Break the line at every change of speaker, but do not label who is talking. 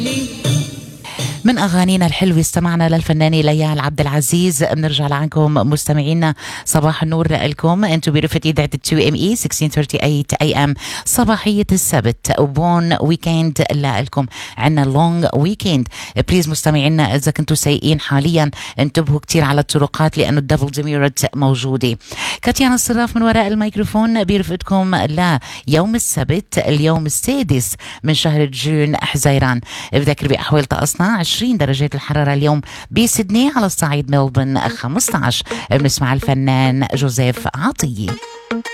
من أغانينا الحلوة استمعنا للفنانة ليال عبد العزيز. بنرجع لعنكم مستمعينا، صباح النور لكم. انتم برفقة إذاعة 2ME 1638 AM صباحية السبت، وبون ويكند لكم. عنا لونج ويكند. بليز مستمعينا إذا كنتوا سايقين حاليا انتبهوا كتير على الطرقات لأنه الدبل ديميرت موجودة. كاتيانا الصراف من وراء الميكروفون برفقتكم ليوم السبت، اليوم السادس من شهر جون حزيران. بذكر بأحوال طقسنا 20 درجة الحرارة اليوم بسيدني، على الصعيد ملبن 15. بنسمع الفنان جوزيف عطية.